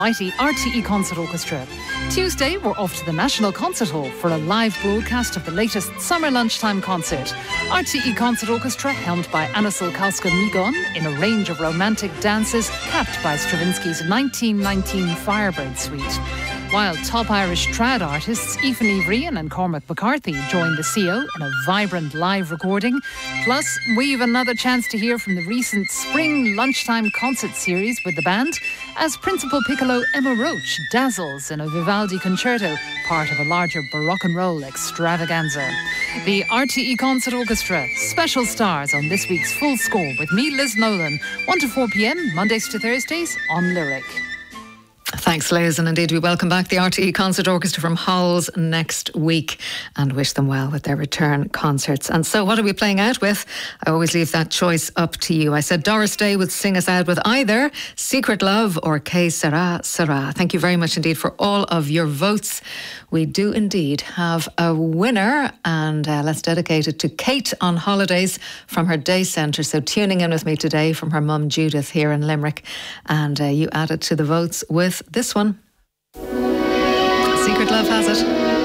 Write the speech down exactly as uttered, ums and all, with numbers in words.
Mighty R T E Concert Orchestra. Tuesday, we're off to the National Concert Hall for a live broadcast of the latest summer lunchtime concert. R T E Concert Orchestra, helmed by Anna Solkowska-Migon, in a range of romantic dances, capped by Stravinsky's nineteen nineteen Firebird Suite. While top Irish trad artists Aoife Ní Bhríon and Cormac McCarthy join the C O in a vibrant live recording. Plus, we've another chance to hear from the recent spring lunchtime concert series with the band, as principal piccolo Emma Roach dazzles in a Vivaldi concerto, part of a larger Baroque and roll extravaganza. The R T E Concert Orchestra, special stars on this week's Full Score with me, Liz Nolan, one to four p m, Mondays to Thursdays on Lyric. Thanks, Liz, and indeed we welcome back the R T E Concert Orchestra from Halls next week and wish them well with their return concerts. And so what are we playing out with? I always leave that choice up to you. I said Doris Day would sing us out with either Secret Love or Que Sera Sera. Thank you very much indeed for all of your votes. We do indeed have a winner, and uh, let's dedicate it to Kate on holidays from her day centre. So tuning in with me today from her mum Judith here in Limerick, and uh, you added to the votes with this one. Secret Love has it.